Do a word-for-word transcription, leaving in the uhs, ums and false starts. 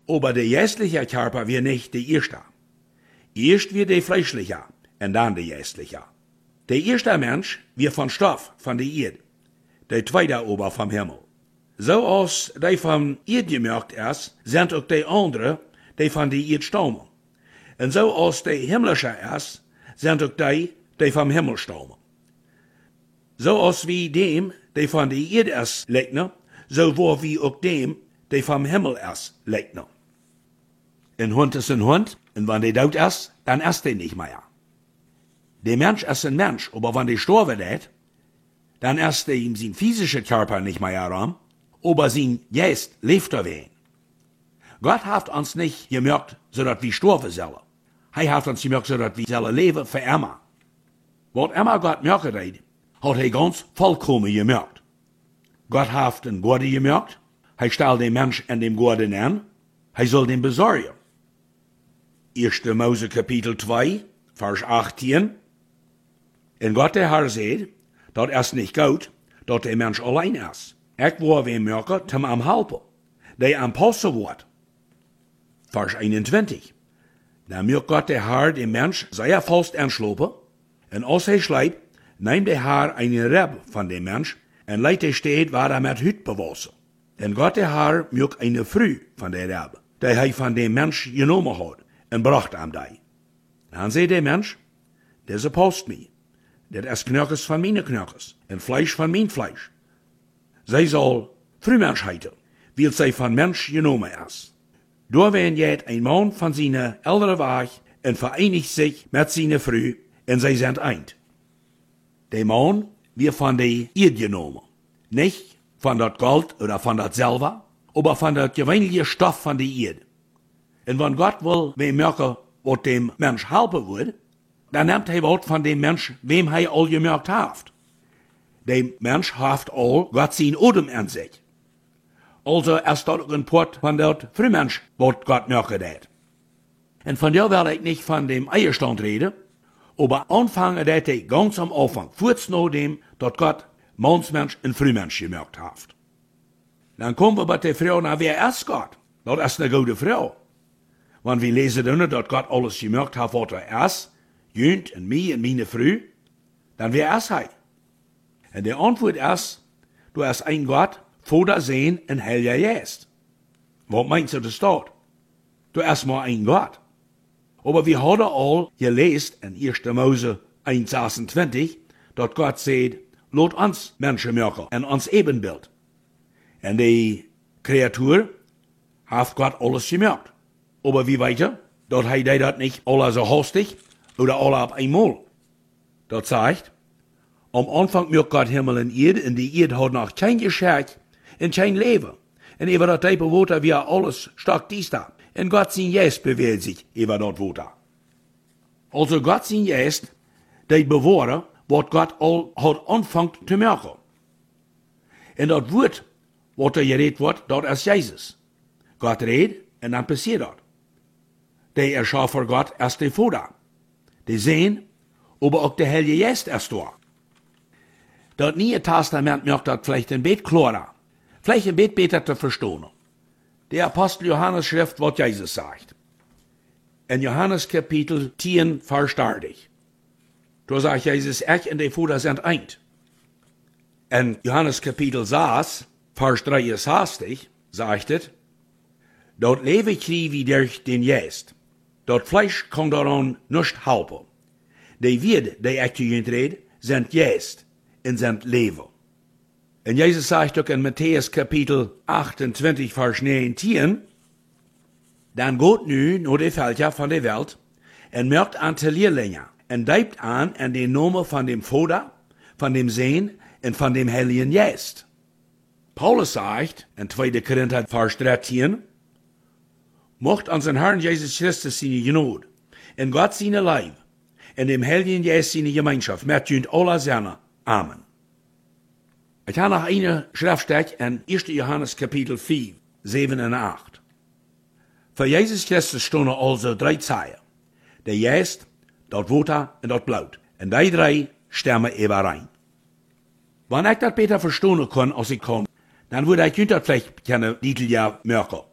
Aber der geistliche Körper wird nicht der erste. Erst wird der fleischliche und dann der geistliche. Der erste Mensch wird von Stoff, von der Erde. Der zweite aber vom Himmel. So als die vom Erde gemerkt ist, sind auch die anderen, die von der Erde stammen. Und so als die himmlische ist, sind auch die, die vom Himmel stammen. So als wie dem, die von der Erde ist, leugnen, so war wie auch dem, die vom Himmel ist, leugnen. Ein Hund ist ein Hund, und wenn der tot ist, dann ist der nicht mehr. Der Mensch ist ein Mensch, aber wenn der sterben wird, dann ist der ihm sein physischer Körper nicht mehr rum, aber sein Geist lebt er wen. Gott hat uns nicht gemerkt, so dass wir sterben sollen. Er hat uns gemerkt, so dass wir sollen leben für immer. Was immer Gott merkt hat, hat er ganz vollkommen gemerkt. Gott hat den Gott gemerkt, er stellt den Mensch an dem Gott an, er soll den besorgen. erster Mose Kapitel zwei, Vers achtzehn. Und Gott der Herr sagt, dat ist nicht gut, dat der Mensch allein ist. Ich will wem merken, zum am helpen, der am Passen wird. Vers einundzwanzig. Dan merkt Gott der Herr dem Mensch sehr fast anschlopen, und als er schleibt, nimmt der Herr einen Reb von dem Mensch, und leidt er steht, war er mit Hüt bewassen. Und Gott der Herr merkt eine Früh von der Reb, der er von dem Mensch genommen hat, und bracht ihm die. Dann sagt der Mensch, das passt mir. Das ist Knöchels von meine Knöchels und Fleisch von mein Fleisch. Sie soll Frühmensch heiten, weil sie von Mensch genommen ist. Da werden jetzt ein Mann von seiner älteren Weich und vereinigt sich mit seiner Früh und sie sind eint. Der Mann wird von der Erde genommen. Nicht von dort Gold oder von dort Silber, aber von der gewöhnlichen Stoff von der Erde. Und wenn Gott will, wem merken, was dem Mensch helfen wird, dann nimmt er was von dem Mensch, wem er all gemerkt hat. Der Mensch hat all Gott sein Odem an sich. Also ist dort ein Port von dort Frühmensch, was Gott merkt hat. Und von der werde ich nicht von dem Eierstand reden, aber anfangen dat ich ganz am Anfang, kurz nach dem, dass Gott Mannsmensch und Frühmensch gemerkt hat. Dann kommen wir bei der Frau, na wer ist Gott? Das ist eine gute Frau. Wenn wir lesen dann, dass Gott alles gemerkt hat, was er ist, Jünd und mich und meine Früh, dann wer ist er? Und die Antwort ist, du hast ein Gott, Vater, Sohn und Heiliger Geist. Was meinst du das dort? Du hast mal ein Gott. Aber wir haben all gelesen in erster Mose eins sechsundzwanzig, dass Gott sagt, lot uns Menschen merken und uns Ebenbild. Und die Kreatur hat Gott alles gemerkt. Aber wie weiter? Dort hat er das nicht alle so hastig oder alle auf einmal. Das zeigt, am Anfang merkt Gott Himmel und Erde, und die Erde hat noch kein Geschenk und kein Leben. Und über das Type Water wie alles stark dies da. Und Gott sein Geist bewegt sich über das Water. Also Gott sein Geist, der bewahren, was Gott all hat anfangen zu merken. Und das Wort, was da geredet wird, das ist Jesus. Gott redet, und dann passiert das. Der Erschaffer Gott ist der Vater. Die sehen, aber auch der Heilige Geist ist da. Das Neue Testament macht das vielleicht ein bisschen klarer. Vielleicht ein bisschen besser zu verstehen. Der Apostel Johannes schrift, was Jesus sagt. In Johannes Kapitel zehn, Vers dreißig. Da sagt Jesus, ich und der Vater sind eint. In Johannes Kapitel sechs, Vers dreiundsechzig, sagt es, dort lebe ich wie durch den Geist. Dort Fleisch kann daran nicht helfen. Die Werte, die ich zu ihnen rede, sind Geist und sind Leben. Und Jesus sagt auch in Matthäus Kapitel achtundzwanzig, Vers neunzehn, dann geht nu nur die Völker von der Welt und merkt an die Lehrlinge und bleibt an an den Namen von dem Vater, von dem Sohn und von dem Heiligen Geist. Paulus sagt in zweiter Korinther, Vers dreizehn, mocht unseren Herrn Jesus Christus seine Gnade, in Gott seine Leib, in dem Heiligen Geist seine Gemeinschaft, mit uns alle seine. Amen. Ich habe noch eine Schriftstelle in erster Johannes Kapitel vier, sieben und acht. Für Jesus Christus stehen also drei Zeichen. Der Geist, das Wasser und das Blut. Und die drei stimmen überein. Wenn ich das besser verstehen kann, als ich kann, dann würde ich das vielleicht keine Titel ja merken.